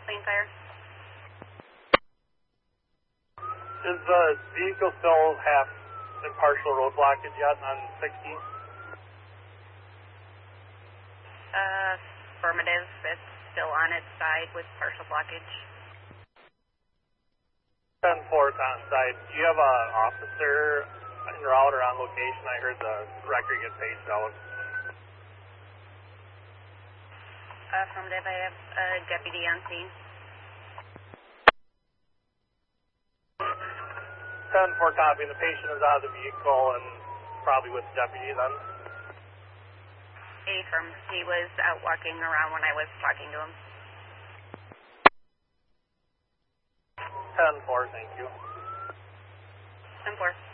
Clean fire. Is the vehicle still half in partial road blockage yet on 60? Affirmative. It's still on its side with partial blockage. 10-4 on side. Do you have an officer en route or on location? I heard the record get paged out. Affirmative. I have a deputy on scene. 10-4 copy. The patient is out of the vehicle and probably with the deputy then? Affirm. He was out walking around when I was talking to him. 10-4, thank you. 10-4.